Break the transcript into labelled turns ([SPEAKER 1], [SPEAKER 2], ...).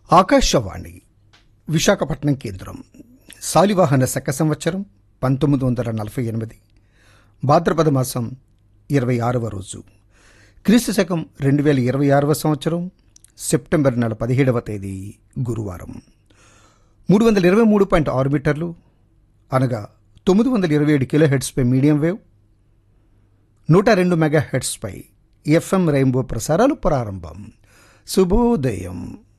[SPEAKER 1] ఆకాశవాణి విశాఖపట్నం కేంద్రం. శాలివాహన శక సంవత్సరం 1948 భాద్రపద మాసం 26వ రోజు, క్రీస్తు శకం 2026వ సంవత్సరం సెప్టెంబర్ నెల 17వ తేదీ గురువారం. 323.6 మీటర్లు అనగా 927 కిలోహెర్ట్జ్పై మీడియం వేవ్, 102 మెగాహెర్ట్జ్పై ఎఫ్ఎం రెయిన్బో ప్రసారాలు ప్రారంభం. శుభోదయం.